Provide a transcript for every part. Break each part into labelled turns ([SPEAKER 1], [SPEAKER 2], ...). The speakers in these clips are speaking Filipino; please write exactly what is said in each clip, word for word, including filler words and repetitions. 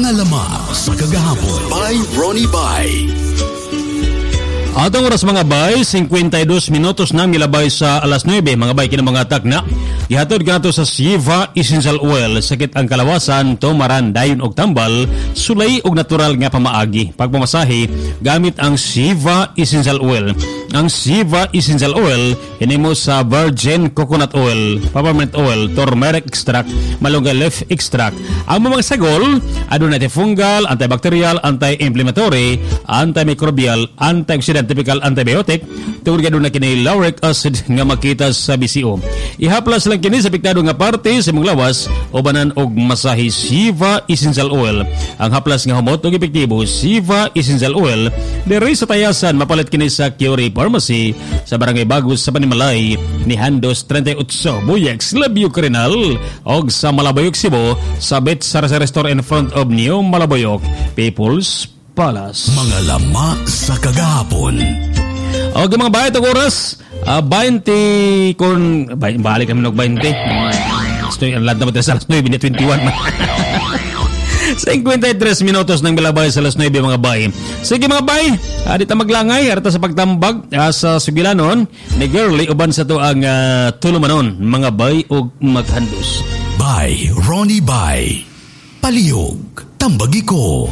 [SPEAKER 1] Mga lama sa kagahapon by Ronnie Bay.
[SPEAKER 2] Atong oras mga bay, fifty-two minutos na milabay sa alas nuwebe. Mga bay, kinang mga atak na ihatod ka nato sa Siva Essential Oil. Sakit ang kalawasan, tumaran, dayon og tambal, sulay og natural nga pamaagi. Pagpamasahe, gamit ang Siva Essential Oil. Ang Siva Essential Oil, hinimo sa virgin coconut oil, peppermint oil, turmeric extract, malunggay leaf extract. Ang mga sagol, aduna antifungal, antibacterial, anti-inflammatory, antimicrobial, antioxidant, typical antibiotic, tungod gado na kini lauric acid nga makita sa B C O. Ihaplas lang kini sa piktado nga parte sa imong lawas o banan og masahe Siva Essential Oil. Ang haplas nga humot og epektibo Siva Essential Oil diri sa tayasan mapalit kini sa Curie Pharmacy sa Barangay Bagus sa Panimalay ni Handos thirty-eight Buyex, Labio Crenal og sa Malabayog, Cebu sa Bet Sarasa Restaurant in front of New Malabayog People's Palace.
[SPEAKER 1] Mga lama sa kagahapon.
[SPEAKER 2] Okay mga bayat, ang oras uh, twenty kung balik kami ng twenty ang lahat naman sa alas nuwebe twenty-one fifty-three minutos nang bilabay sa alas nuwebe mga bay. Sige mga bay, uh, dito maglangay harata sa pagtambag uh, sa Sugilanon ni Girly uban sa to ang uh, tulumanon mga bay o maghandos.
[SPEAKER 1] By Ronnie Bay. Palihog, tambagi ko.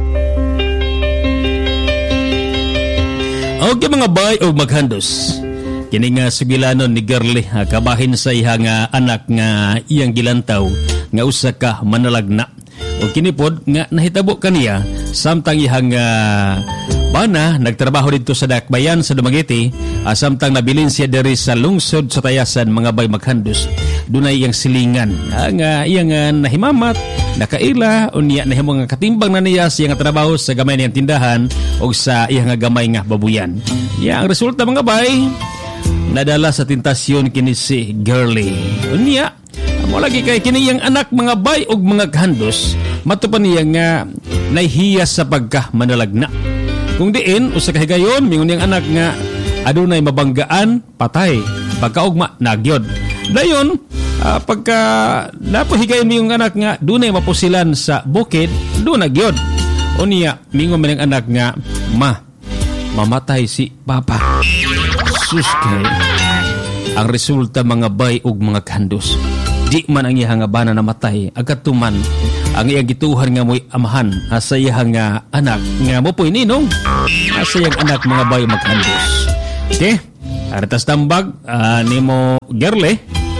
[SPEAKER 2] Okay mga bay o maghandos. Kini nga Sugilanon ni Girly uh, kabahin sa ihang uh, anak nga iyang gilantaw nga usa ka manalagna. O kinipod nga nahitabo kaniya samtang ihang uh, bana nagtrabaho dito sa Dakbayan sa Dumaguete, uh, samtang nabilin siya diri sa lungsod sa Tayasan mga bay maghandos. Dunay iyang silingan ang uh, iyang uh, nahimamat nakaila unya nahimo nga katimbang na niya siya nga trabaho sa gamay niyang tindahan o sa iyang nga gamay nga babuyan. Ya ang resulta mga bay nadala sa tentasyon kini si Girly. Unya mo lagi kay kini yang anak mga bay og mga kahandos matupan niya nga nahihiyas sa pagka manalagna. Kung diin usa ka higayon mingon yang anak nga adunay mabanggaan patay pagkaugma nagyod. Dayon uh, pagka napo higayon mi yung anak nga dunay mapusilan sa bukid do nagyod. Unya mingon man ang anak nga ma mamatay si papa. Sus kay ang resulta mga bay og mga kahandos. Di man ang iyang bana namatay agatuman ang iyang gituhan nga mo'y amahan asa iyang uh, anak nga mo po'y ninong asa iyang anak mga bay maghandos. Okay, aritas tambag uh, ni mo Girly.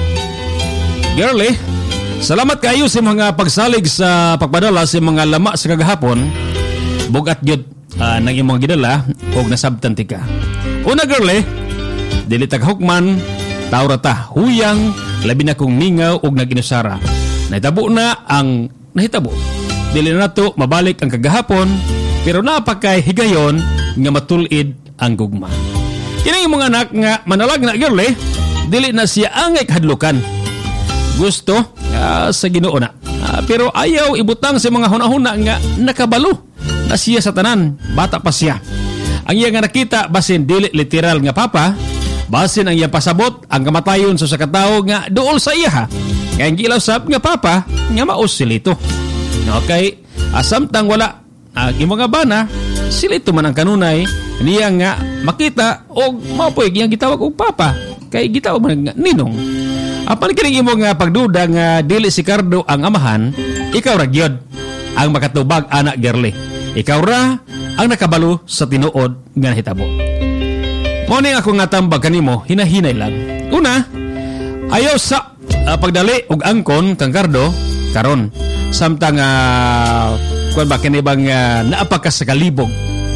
[SPEAKER 2] Girly, salamat kayo sa mga pagsalig sa pagpadala sa mga lama sa kagahapon. Bugat yun uh, nang imong gidala o nasabtanti ka. Una Girly, dili taghukman taurata huyang labi na kong mingaw og naginusara. Nahitabo na ang nahitabo. Dili na nato mabalik ang kagahapon pero napakay higayon nga matulid ang gugma. Kini imong anak nga manalag na Girly, dili na siya angay kahadlukan. Gusto uh, sa Ginoo na. Uh, pero ayaw ibutang sa mga hunahuna nga nakabalo na siya sa tanan. Bata pa siya. Ang iya nga nakita basin dili literal nga papa, basin ang iyang pasabot ang kamatayon sa sakatawo nga duol sa iya ha. Kaya gilausap nga papa nga maos silito. Okay, asamtang wala ang uh, mga bana, silito man ang kanunay niya nga makita o mapoy iyang gitawag og papa kay gitawag man nga ninong. Apan kining imo nga pagduda nga dili si Cardo ang amahan, ikaw ra gyud ang makatubag anak Girly. Ikaw ra ang nakabalo sa tinuod nga hitabo. Morning ako nga tambag kanimo, hinahinay lang. Una, ayaw sa uh, pagdali og angkon kang Cardo karon samtang uh, kuan ba kini bang uh, naapakas sa kalibog.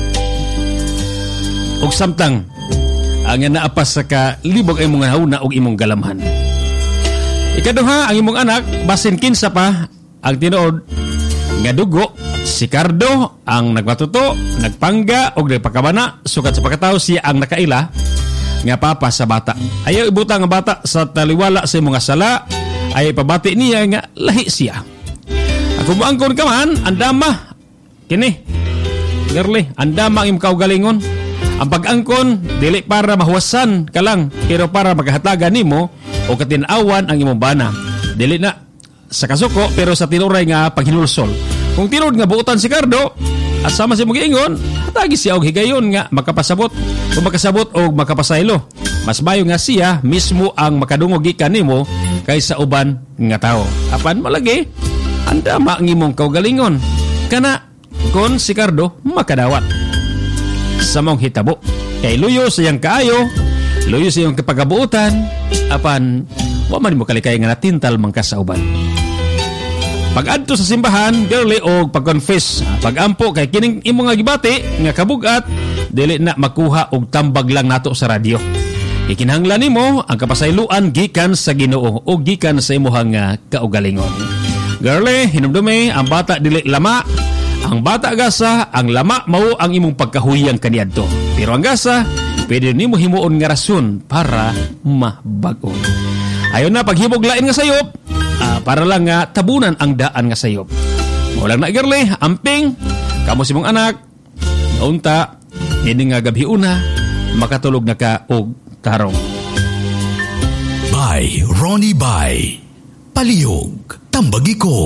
[SPEAKER 2] Og samtang ang uh, naapas sa kalibog ay imong hauna og imong galamhan. Ikaduha, ang imong anak basin kinsa pa ang tinuod nga dugo si Cardo ang nagmatuto, nagpangga og nagpakabana sukat sa pagkatao siya ang nakaila nga papa sa bata. Ayaw ibutang ang bata sa taliwala sa imong sala, ay pabati niya nga lahi siya. Ako moangkon ka man, andama kini Girly, andama ang imong kaugalingon. Ang pag-angkon dili para mahuwasan ka lang pero para maghatagan nimo o katinawan ang imong bana. Dili na sa kasuko pero sa tinuray nga paghinulsol. Kung tinod nga buutan si Cardo, asama si mag-iingon, tagi siya og higayon nga makapasabot o makasabot o makapasaylo. Mas mayo nga siya mismo ang makadungog gikan nimo kaysa uban nga tao. Apan malagi, anda maangimong kaugalingon. Kana kon si Cardo makadawat. Sa mong hitabo, kay luyo siyang kaayo, luyo siyang kapagabuutan, apan wa man mo kalikay nga natintal man ka sa uban. Pag-adto sa simbahan, girly og pag-confess, pag-ampo kay kining imo nga gibati nga kabugat, dili na makuha og tambag lang nato sa radyo. Ikinahanglan nimo ang kapasayloan gikan sa Ginoo o gikan sa imong nga kaugalingon. Girly, hinumdumi ang bata dili lama, ang bata gasa, ang lama mao ang imong pagkahuyang kaniadto. Pero ang gasa, pwede nimo himuon nga rason para mabag-o. Ayon na paghibog lain nga sayop, uh, para lang nga tabunan ang daan nga sayop. Maulang na girly, amping, kamo si mong anak, naunta, hindi nga gabi una, makatulog na ka og tarong.
[SPEAKER 1] By Ronnie Bay. Palihog, Tambagi ko.